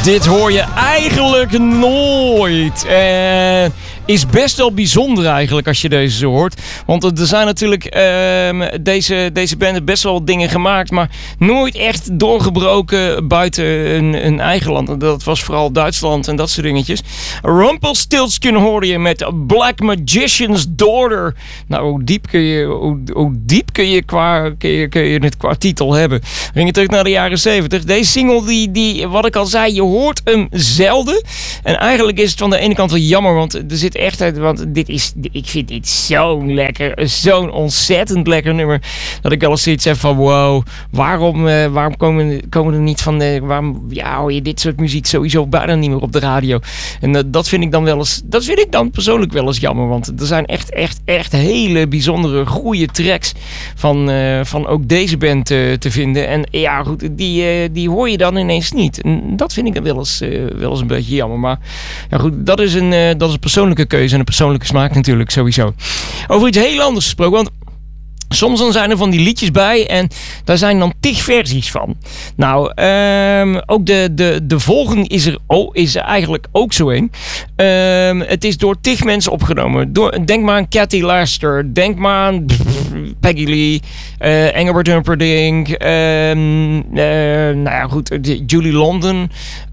Dit hoor je eigenlijk nooit. Is best wel bijzonder eigenlijk als je deze zo hoort. Want er zijn natuurlijk deze band heeft best wel dingen gemaakt, maar nooit echt doorgebroken buiten een eigen land. Dat was vooral Duitsland en dat soort dingetjes. Rumpelstiltskin hoorde je met Black Magician's Daughter. Nou, hoe diep kun je het qua titel hebben? Ging het terug naar de jaren 70. Deze single, die wat ik al zei, je hoort hem zelden. En eigenlijk is het van de ene kant wel jammer, want er zit echt uit, want ik vind dit zo'n lekker, zo'n ontzettend lekker nummer, dat ik wel eens zoiets heb van wow, waarom komen er niet van waarom hou je dit soort muziek sowieso bijna niet meer op de radio? En dat vind ik dan persoonlijk wel eens jammer, want er zijn echt hele bijzondere, goede tracks van ook deze band te vinden. En ja, goed, die hoor je dan ineens niet. En dat vind ik wel eens een beetje jammer. Maar ja, goed, dat is een persoonlijke keuze en een persoonlijke smaak natuurlijk sowieso. Over iets heel anders gesproken, want soms dan zijn er van die liedjes bij en daar zijn dan 10 versies van. Nou, ook de volgende is er eigenlijk ook zo een. Het is door 10 mensen opgenomen. Denk maar aan Cathy Lester, denk maar aan Peggy Lee, Engelbert Humperdinck, nou ja goed, Julie London,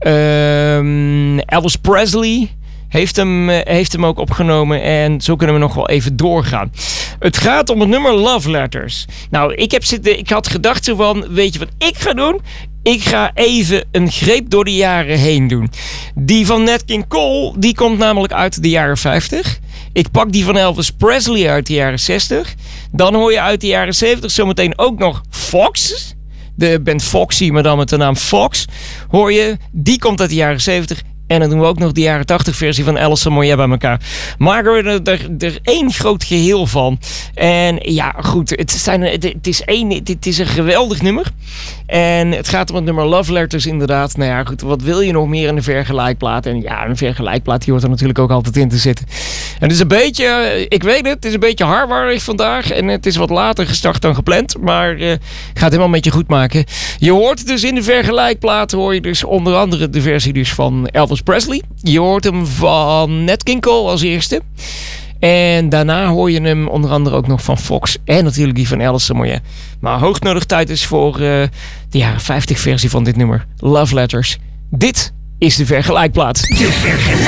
Elvis Presley heeft hem ook opgenomen en zo kunnen we nog wel even doorgaan. Het gaat om het nummer Love Letters. Nou, ik had gedacht zo van, weet je wat ik ga doen? Ik ga even een greep door de jaren heen doen. Die van Nat King Cole, die komt namelijk uit de jaren 50. Ik pak die van Elvis Presley uit de jaren 60. Dan hoor je uit de jaren 70 zometeen ook nog Fox. De band Foxy, maar dan met de naam Fox. Hoor je, die komt uit de jaren 70. En dan doen we ook nog de jaren 80 versie van Alison Moyet bij elkaar. Maken we er één groot geheel van. En ja, goed. Het is een geweldig nummer. En het gaat om het nummer Love Letters inderdaad. Nou ja, goed. Wat wil je nog meer in een vergelijkplaat? En ja, een vergelijkplaat die hoort er natuurlijk ook altijd in te zitten. En het is een beetje, ik weet het is een beetje harwarig vandaag. En het is wat later gestart dan gepland. Maar gaat helemaal met je goed maken. Je hoort dus in de vergelijkplaat, hoor je dus onder andere de versie dus van Elvis Presley. Je hoort hem van Nat King Cole als eerste. En daarna hoor je hem onder andere ook nog van Fox. En natuurlijk die van Alison Moyet. Maar hoog nodig tijd is voor de jaren 50 versie van dit nummer. Love Letters. Dit is de vergelijkplaat. De vergelijkplaat.